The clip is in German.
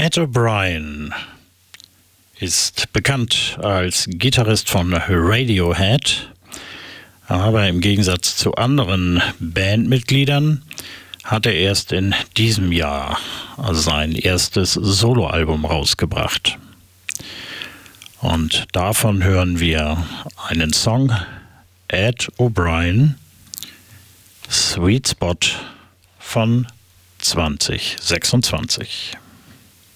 Ed O'Brien ist bekannt als Gitarrist von Radiohead, aber im Gegensatz zu anderen Bandmitgliedern hat er erst in diesem Jahr sein erstes Soloalbum rausgebracht. Und davon hören wir einen Song, Ed O'Brien, Sweet Spot von 2026.